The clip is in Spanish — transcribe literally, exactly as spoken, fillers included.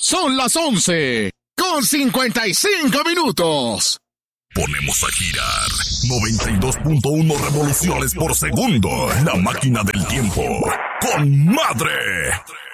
Son las once con cincuenta y cinco minutos. Ponemos a girar noventa y dos punto uno revoluciones por segundo. La máquina del tiempo. ¡Con madre!